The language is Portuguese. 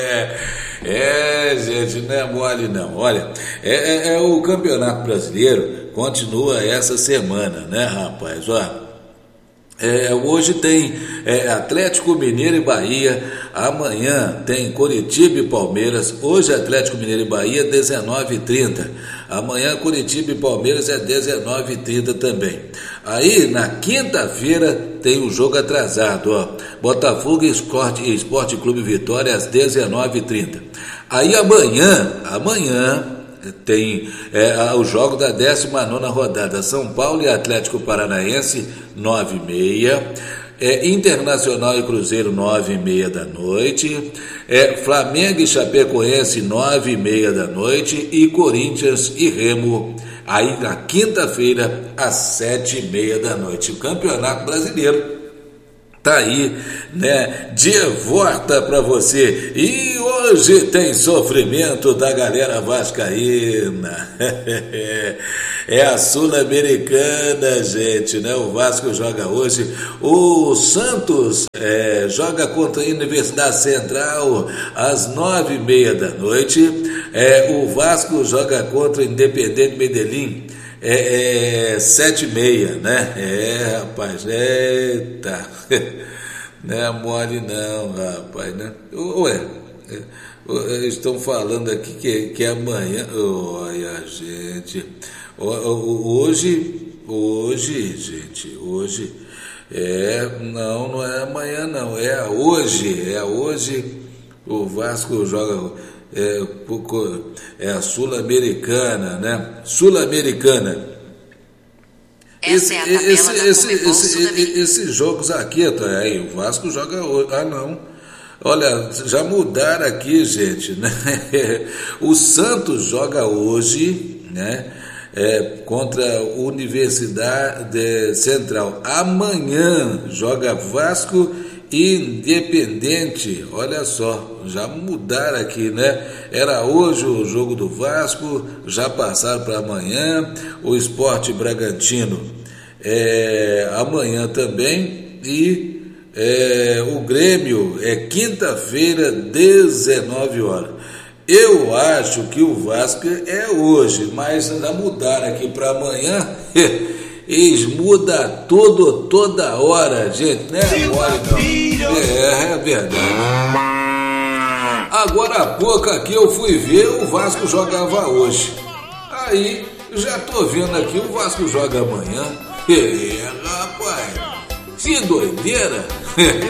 Gente, não é mole não. Olha, o Campeonato Brasileiro continua essa semana, né, rapaz? Ó, hoje tem Atlético Mineiro e Bahia, amanhã tem Coritiba e Palmeiras, hoje Atlético Mineiro e Bahia 19h30, amanhã Coritiba e Palmeiras é 19h30 também. Aí na quinta-feira tem o jogo atrasado, ó, Botafogo e Esporte Clube Vitória às 19h30. Aí amanhã tem o jogo da 19ª rodada, São Paulo e Atlético Paranaense 9h30, Internacional e Cruzeiro 9h30 da noite, Flamengo e Chapecoense 9h30 da noite e Corinthians e Remo aí na quinta-feira às 7h30 da noite. O Campeonato Brasileiro tá aí, né, de volta para você. E hoje tem sofrimento da galera vascaína. É a Sul-Americana, gente, né? O Vasco joga hoje. O Santos joga contra a Universidade Central às 9h30 da noite. O Vasco joga contra o Independente Medellín 7h30, né? Rapaz, eita, não é mole não, rapaz, né? Estão falando aqui que é amanhã. Olha, gente, hoje, gente, hoje não é amanhã não, é hoje o Vasco joga. A Sul-Americana, né? Sul-Americana. Esses jogos aqui, aí o Vasco joga hoje. Ah, não. Olha, já mudaram aqui, gente, né? O Santos joga hoje, né? Contra a Universidade Central. Amanhã joga Vasco Independente, olha só, já mudaram aqui, né? Era hoje o jogo do Vasco, já passaram para amanhã. O Sport Bragantino amanhã também. E o Grêmio é quinta-feira, 19h. Eu acho que o Vasco é hoje, mas já mudaram aqui para amanhã. Eles mudam toda hora, gente, né? É verdade. Agora há pouco aqui eu fui ver, o Vasco jogava hoje. Aí, já tô vendo aqui, o Vasco joga amanhã. Rapaz, que doideira.